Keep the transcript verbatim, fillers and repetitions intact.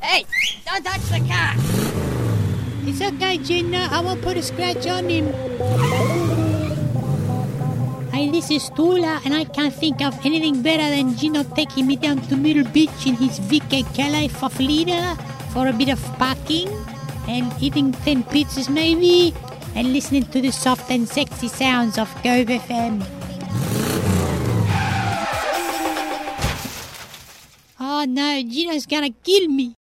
Hey, don't touch the car. It's okay, Gina. I won't put a scratch on him. Hey, this is Tula, and I can't think of anything better than Gino taking me down to Middle Beach in his V K Calais Faflida for a bit of parking and eating ten pizzas maybe and listening to the soft and sexy sounds of Cove F M. Oh no, Gino's gonna kill me.